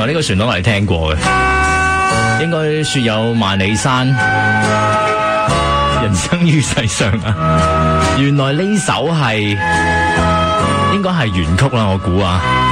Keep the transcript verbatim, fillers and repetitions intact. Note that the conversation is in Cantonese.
來呢個旋律我係聽過嘅，應該說有萬里山，人生於世上啊。原來呢首係應該係原曲啦，我估啊。